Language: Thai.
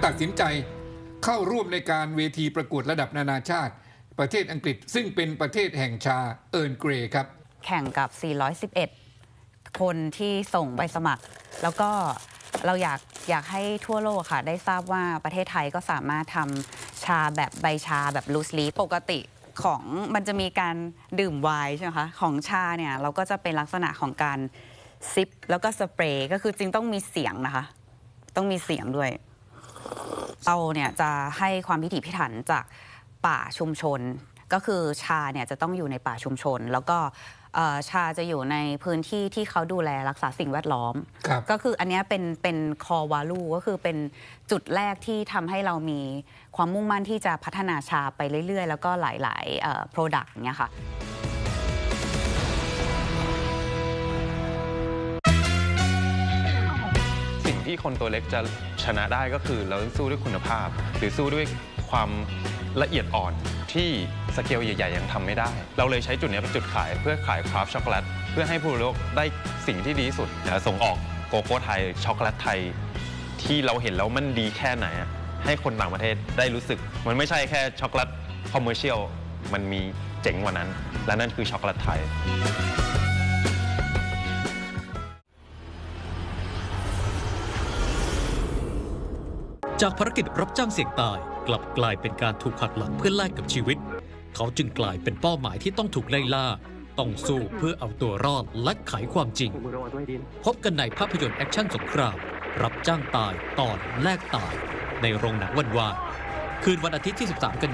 ตัดสินใจเข้าร่วมในการเวทีประกวดระดับนานาชาติประเทศอังกฤษซึ่งเป็นประเทศแห่งชาเอิร์ลเกรย์ครับแข่งกับ411คนที่ส่งใบสมัครแล้วก็เราอยากให้ทั่วโลกค่ะได้ทราบว่าประเทศไทยก็สามารถทำชาแบบใบชาแบบลูสลีฟปกติของมันจะมีการดื่มไวน์ใช่ไหมคะของชาเนี่ยเราก็จะเป็นลักษณะของการซิปแล้วก็สเปรย์ก็คือจริงต้องมีเสียงนะคะต้องมีเสียงด้วยเราเนี่ยจะให้ความพิถีพิถันจากป่าชุมชนก็คือชาเนี่ยจะต้องอยู่ในป่าชุมชนแล้วก็ชาจะอยู่ในพื้นที่ที่เขาดูแลรักษาสิ่งแวดล้อมก็คืออันนี้เป็นคอวาลูก็คือเป็นจุดแรกที่ทำให้เรามีความมุ่งมั่นที่จะพัฒนาชาไปเรื่อยๆแล้วก็หลายๆproduct อย่างเงี้ยค่ะสิ่งที่คนตัวเล็กจะชนะได้ก็คือเราสู้ด้วยคุณภาพหรือสู้ด้วยความละเอียดอ่อนที่สเกลใหญ่ๆยังทำไม่ได้เราเลยใช้จุดนี้เป็นจุดขายเพื่อขายคราฟต์ช็อกโกแลตเพื่อให้ผู้บริโภคได้สิ่งที่ดีที่สุดส่งออกโกโก้ไทยช็อกโกแลตไทยที่เราเห็นแล้วมันดีแค่ไหนให้คนต่างประเทศได้รู้สึกมันไม่ใช่แค่ช็อกโกแลตคอมเมอร์เชียลมันมีเจ๋งกว่านั้นและนั่นคือช็อกโกแลตไทยจากภารกิจรับจ้างเสี่ยงตายกลับกลายเป็นการถูกหักหลังเพื่อแลกกับชีวิตเขาจึงกลายเป็นเป้าหมายที่ต้องถูกไล่ล่าต้องสู้เพื่อเอาตัวรอดและไขความจริงพบกันในภาพยนตร์แอคชั่นสงครามรับจ้างตายตอนแลกตายในโรงหนังวันวานคืนวันอาทิตย์ที่13 กัน